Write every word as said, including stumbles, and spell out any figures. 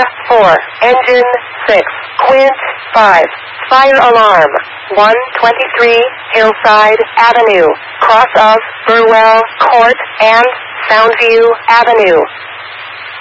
four. Engine six. Quint five. Fire alarm one twenty-three Hillside Avenue, cross of Burwell Court and Soundview Avenue.